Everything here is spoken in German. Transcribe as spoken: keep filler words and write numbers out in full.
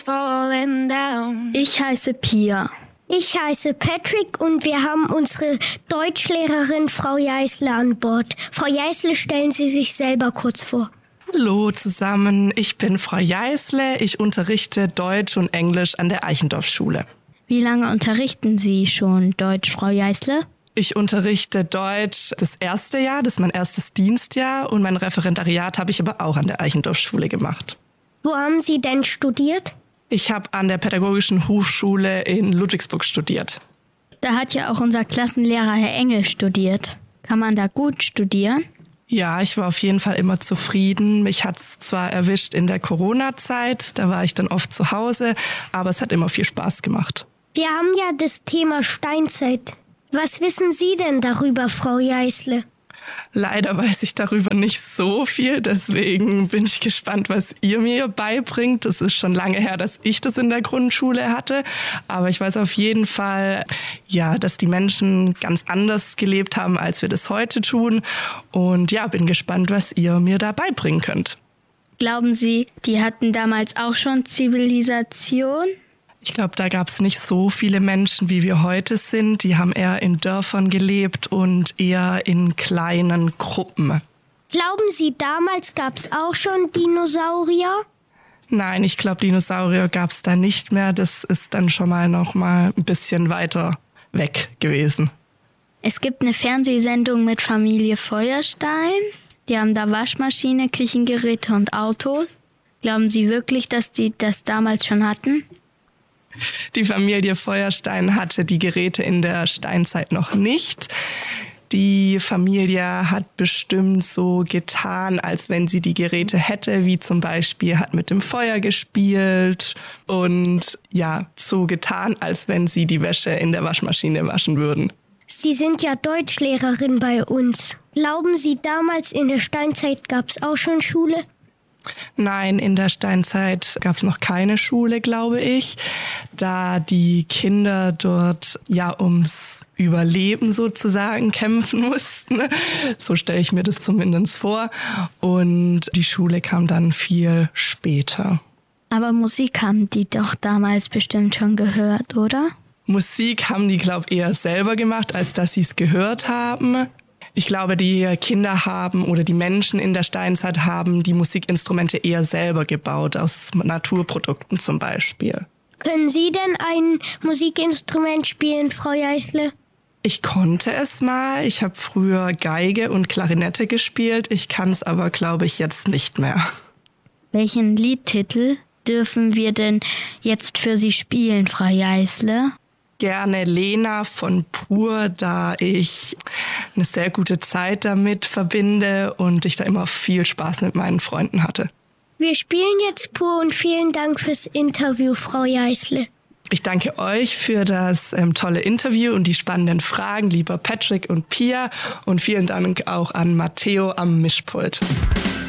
falling down. Ich heiße Pia. Ich heiße Patrick und wir haben unsere Deutschlehrerin Frau Jeißle an Bord. Frau Jeißle, stellen Sie sich selber kurz vor. Hallo zusammen, ich bin Frau Jeißle. Ich unterrichte Deutsch und Englisch an der Eichendorff-Schule. Wie lange unterrichten Sie schon Deutsch, Frau Jeißle? Ich unterrichte Deutsch das erste Jahr, das ist mein erstes Dienstjahr und mein Referendariat habe ich aber auch an der Eichendorff-Schule gemacht. Wo haben Sie denn studiert? Ich habe an der Pädagogischen Hochschule in Ludwigsburg studiert. Da hat ja auch unser Klassenlehrer Herr Engel studiert. Kann man da gut studieren? Ja, ich war auf jeden Fall immer zufrieden. Mich hat's zwar erwischt in der Corona-Zeit, da war ich dann oft zu Hause, aber es hat immer viel Spaß gemacht. Wir haben ja das Thema Steinzeit. Was wissen Sie denn darüber, Frau Jeißle? Leider weiß ich darüber nicht so viel, deswegen bin ich gespannt, was ihr mir beibringt. Es ist schon lange her, dass ich das in der Grundschule hatte, aber ich weiß auf jeden Fall, ja, dass die Menschen ganz anders gelebt haben, als wir das heute tun. Und ja, bin gespannt, was ihr mir da beibringen könnt. Glauben Sie, die hatten damals auch schon Zivilisation? Ich glaube, da gab es nicht so viele Menschen, wie wir heute sind. Die haben eher in Dörfern gelebt und eher in kleinen Gruppen. Glauben Sie, damals gab es auch schon Dinosaurier? Nein, ich glaube, Dinosaurier gab es da nicht mehr. Das ist dann schon mal noch mal ein bisschen weiter weg gewesen. Es gibt eine Fernsehsendung mit Familie Feuerstein. Die haben da Waschmaschine, Küchengeräte und Autos. Glauben Sie wirklich, dass die das damals schon hatten? Die Familie Feuerstein hatte die Geräte in der Steinzeit noch nicht. Die Familie hat bestimmt so getan, als wenn sie die Geräte hätte, wie zum Beispiel hat mit dem Feuer gespielt und ja, so getan, als wenn sie die Wäsche in der Waschmaschine waschen würden. Sie sind ja Deutschlehrerin bei uns. Glauben Sie, damals in der Steinzeit gab es auch schon Schule? Nein, in der Steinzeit gab es noch keine Schule, glaube ich, da die Kinder dort ja ums Überleben sozusagen kämpfen mussten. So stelle ich mir das zumindest vor. Und die Schule kam dann viel später. Aber Musik haben die doch damals bestimmt schon gehört, oder? Musik haben die, glaube ich, eher selber gemacht, als dass sie es gehört haben. Ich glaube, die Kinder haben oder die Menschen in der Steinzeit haben die Musikinstrumente eher selber gebaut, aus Naturprodukten zum Beispiel. Können Sie denn ein Musikinstrument spielen, Frau Jeißle? Ich konnte es mal. Ich habe früher Geige und Klarinette gespielt. Ich kann es aber, glaube ich, jetzt nicht mehr. Welchen Liedtitel dürfen wir denn jetzt für Sie spielen, Frau Jeißle? Gerne Lena von Pur, da ich eine sehr gute Zeit damit verbinde und ich da immer viel Spaß mit meinen Freunden hatte. Wir spielen jetzt Pur und vielen Dank fürs Interview, Frau Jeißle. Ich danke euch für das ähm, tolle Interview und die spannenden Fragen, lieber Patrick und Pia. Und vielen Dank auch an Matteo am Mischpult.